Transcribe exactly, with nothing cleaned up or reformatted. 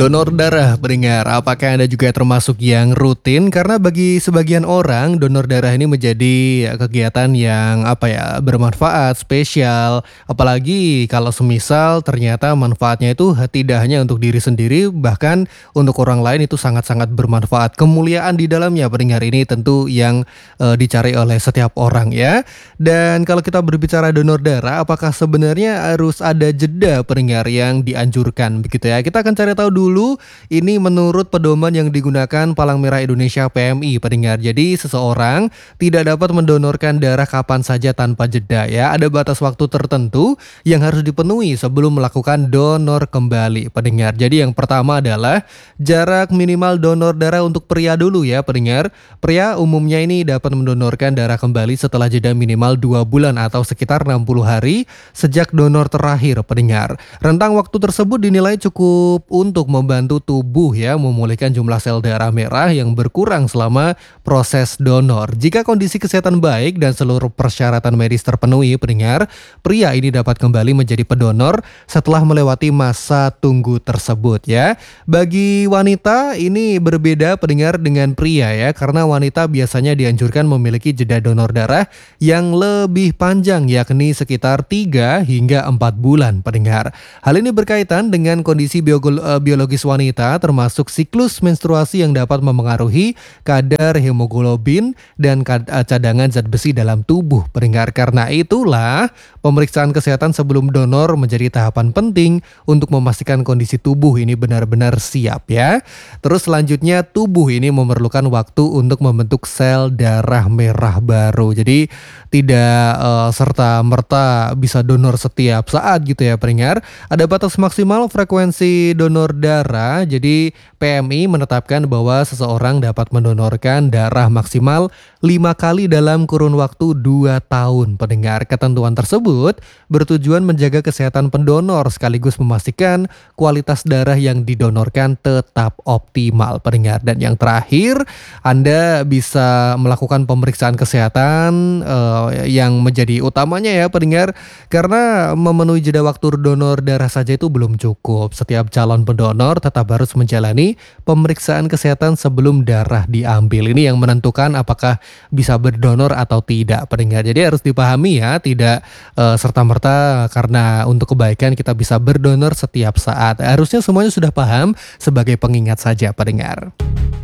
Donor darah pendengar, apakah Anda juga termasuk yang rutin? Karena bagi sebagian orang, donor darah ini menjadi ya, kegiatan yang apa ya, bermanfaat, spesial. Apalagi kalau semisal ternyata manfaatnya itu ha- tidak hanya untuk diri sendiri, bahkan untuk orang lain itu sangat-sangat bermanfaat. Kemuliaan di dalamnya pendengar ini tentu yang eh, dicari oleh setiap orang ya. Dan kalau kita berbicara donor darah, apakah sebenarnya harus ada jeda pendengar yang dianjurkan begitu ya? Kita akan cari tahu dulu. Ini menurut pedoman yang digunakan Palang Merah Indonesia P M I pendengar. Jadi seseorang tidak dapat mendonorkan darah kapan saja tanpa jeda ya. Ada batas waktu tertentu yang harus dipenuhi sebelum melakukan donor kembali pendengar. Jadi yang pertama adalah jarak minimal donor darah untuk pria dulu ya pendengar. Pria umumnya ini dapat mendonorkan darah kembali setelah jeda minimal dua bulan atau sekitar enam puluh hari sejak donor terakhir pendengar. Rentang waktu tersebut dinilai cukup untuk membantu tubuh ya memulihkan jumlah sel darah merah yang berkurang selama proses donor. Jika kondisi kesehatan baik dan seluruh persyaratan medis terpenuhi pendengar, pria ini dapat kembali menjadi pendonor setelah melewati masa tunggu tersebut ya. Bagi wanita ini berbeda pendengar dengan pria ya, karena wanita biasanya dianjurkan memiliki jeda donor darah yang lebih panjang yakni sekitar tiga hingga empat bulan pendengar. Hal ini berkaitan dengan kondisi biogol- eh, biologis wanita termasuk siklus menstruasi yang dapat memengaruhi kadar hemoglobin dan kad- eh, cadangan zat besi dalam tubuh pendengar. Karena itulah pemeriksaan kesehatan sebelum donor menjadi tahapan penting untuk memastikan kondisi tubuh ini benar-benar siap ya. Terus selanjutnya tubuh ini memerlukan waktu untuk membentuk sel darah merah baru. Jadi tidak eh, serta merta bisa donor setiap saat gitu ya pendengar. Ada batas maksimal frekuensi donor darah. Jadi P M I menetapkan bahwa seseorang dapat mendonorkan darah maksimal lima kali dalam kurun waktu dua tahun pendengar. Ketentuan tersebut bertujuan menjaga kesehatan pendonor sekaligus memastikan kualitas darah yang didonorkan tetap optimal pendengar. Dan yang terakhir, Anda bisa melakukan pemeriksaan kesehatan eh, yang menjadi utamanya ya pendengar, karena memenuhi jeda waktu donor darah saja itu belum cukup. Setiap calon pendonor tetap harus menjalani pemeriksaan kesehatan sebelum darah diambil. Ini yang menentukan apakah bisa berdonor atau tidak pendengar. Jadi harus dipahami ya, tidak eh, serta-merta karena untuk kebaikan kita bisa berdonor setiap saat. Harusnya semuanya sudah paham, sebagai pengingat saja pendengar.